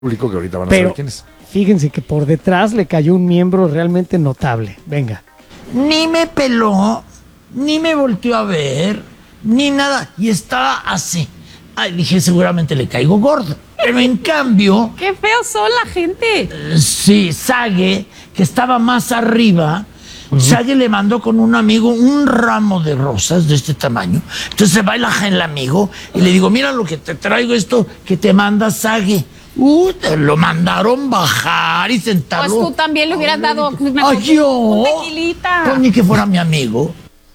público que ahorita van a saber quién es. Fíjense que por detrás le cayó un miembro realmente notable. Venga. Ni me peló, ni me volteó a ver, ni nada. Y estaba así. Ay, dije, seguramente le caigo gordo. Pero en cambio... ¡Qué feos son la gente! Sí, Sage, que estaba más arriba... Sage le mandó con un amigo un ramo de rosas de este tamaño. Entonces se va el amigo y le digo, mira lo que te traigo, esto que te manda Sage. Te lo mandaron bajar y sentarlo. Pues tú también le hubieras dado yo. un tequilita. Pues ni que fuera mi amigo.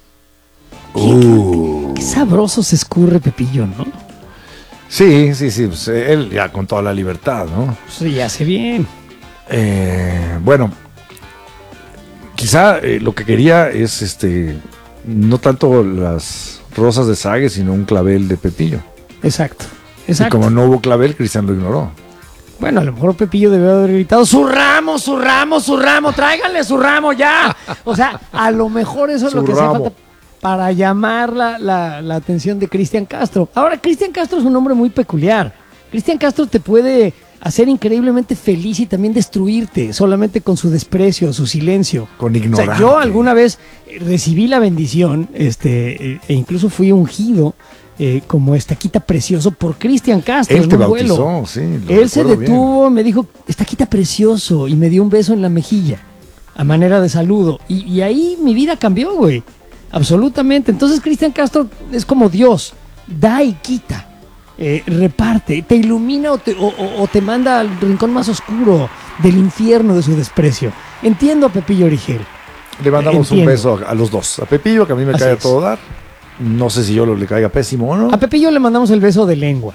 Qué sabroso se escurre Pepillo, ¿no? Sí, pues él ya con toda la libertad, ¿no? Sí, ya hace bien. Bueno, quizá lo que quería es no tanto las rosas de Sage, sino un clavel de Pepillo. Exacto. Y como no hubo clavel, Cristian lo ignoró. Bueno, a lo mejor Pepillo debió haber gritado, ¡su ramo, su ramo, su ramo! ¡Tráiganle su ramo ya! O sea, a lo mejor eso es lo que hace falta para llamar la atención de Cristian Castro. Ahora, Cristian Castro es un hombre muy peculiar. Cristian Castro te puede hacer increíblemente feliz y también destruirte solamente con su desprecio, su silencio. Con ignorancia. O sea, yo alguna vez recibí la bendición e incluso fui ungido como estaquita precioso por Cristian Castro. Él te bautizó, sí. Él se detuvo, bien. Me dijo, estaquita precioso, y me dio un beso en la mejilla a manera de saludo. Y ahí mi vida cambió, güey. Absolutamente. Entonces Cristian Castro es como Dios, da y quita. Reparte, te ilumina o te manda al rincón más oscuro del infierno de su desprecio. Entiendo a Pepillo Origel. Le mandamos un beso a los dos. A Pepillo, que a mí me cae a todo dar. No sé si yo le caiga pésimo o no. A Pepillo le mandamos el beso de lengua.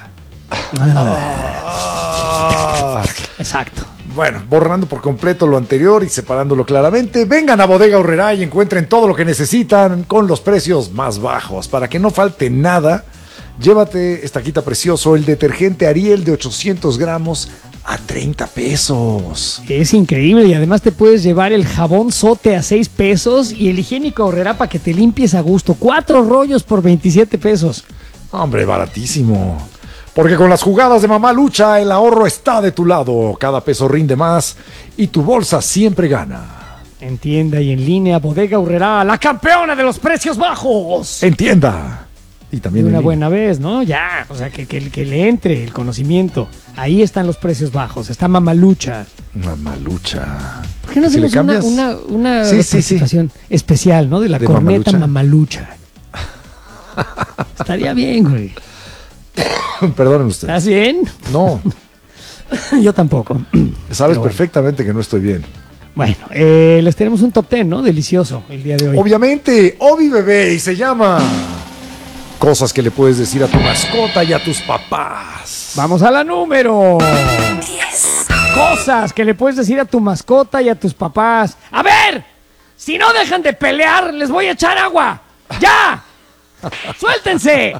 Exacto. Bueno, borrando por completo lo anterior y separándolo claramente, vengan a Bodega Aurrerá y encuentren todo lo que necesitan con los precios más bajos. Para que no falte nada, llévate estaquita precioso, el detergente Ariel de 800 gramos a 30 pesos. Es increíble, y además te puedes llevar el jabón Sote a 6 pesos y el higiénico Aurrerá para que te limpies a gusto. 4 rollos por 27 pesos. Hombre, baratísimo. Porque con las jugadas de Mamá Lucha, el ahorro está de tu lado. Cada peso rinde más y tu bolsa siempre gana. En tienda y en línea, Bodega Aurrerá, la campeona de los precios bajos. En tienda. Y también de una buena vez, ¿no? Ya, o sea, que le entre el conocimiento. Ahí están los precios bajos. Está Mamalucha. Mamalucha. ¿Por qué no hacemos una presentación especial, ¿no? De la corneta Mamalucha. Estaría bien, güey. Perdónen usted. ¿Estás bien? No. Yo tampoco. Sabes perfectamente que no estoy bien. Bueno, les tenemos un top 10, ¿no? Delicioso el día de hoy. Obviamente, Obi Bebé, y se llama Cosas que le puedes decir a tu mascota y a tus papás. Vamos a la número 10. Cosas que le puedes decir a tu mascota y a tus papás. A ver, si no dejan de pelear, les voy a echar agua. ¡Ya! ¡Suéltense!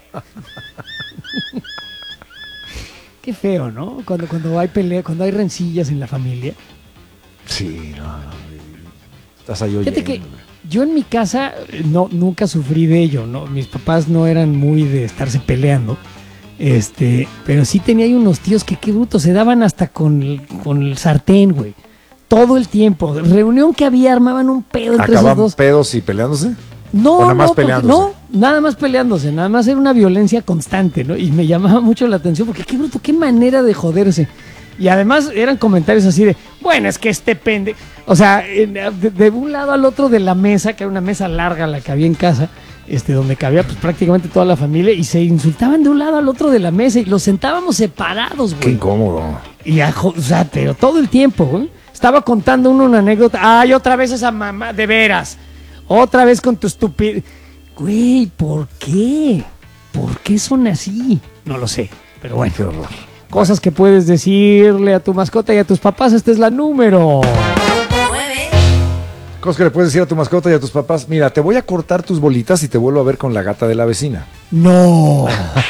Qué feo, ¿no? Cuando hay pelea, cuando hay rencillas en la familia. Sí, no. Estás ahí oyendo. Fíjate que yo en mi casa nunca sufrí de ello, ¿no? Mis papás no eran muy de estarse peleando. Pero sí tenía ahí unos tíos que qué bruto, se daban hasta con el sartén, güey. Todo el tiempo. Reunión que había, armaban un pedo entre esos dos. ¿Acaban pedos y peleándose? No, nada más peleándose. No, nada más peleándose, nada más era una violencia constante, ¿no? Y me llamaba mucho la atención porque qué bruto, qué manera de joderse. Y además eran comentarios así de, bueno, es que o sea, de un lado al otro de la mesa, que era una mesa larga la que había en casa, donde cabía pues prácticamente toda la familia, y se insultaban de un lado al otro de la mesa y los sentábamos separados, güey. Qué incómodo. Y o sea, pero todo el tiempo, güey. Estaba contando uno una anécdota, ay, otra vez esa mamá, de veras. Otra vez con tu estupidez. Güey, ¿por qué? ¿Por qué son así? No lo sé, pero bueno. Qué horror. Cosas que puedes decirle a tu mascota y a tus papás. Esta es la número 9. Cosas que le puedes decir a tu mascota y a tus papás. Mira, te voy a cortar tus bolitas y te vuelvo a ver con la gata de la vecina. No.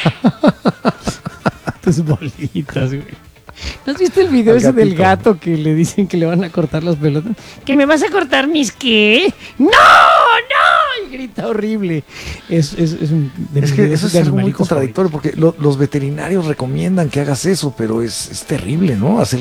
Tus bolitas, güey. ¿No has visto el video ese del gato que le dicen que le van a cortar las pelotas? ¿Que me vas a cortar mis qué? ¡No! ¡No! grita horrible. Es Es que eso es de algo muy animalitos contradictorio porque los veterinarios recomiendan que hagas eso, pero es terrible, ¿no? Hacer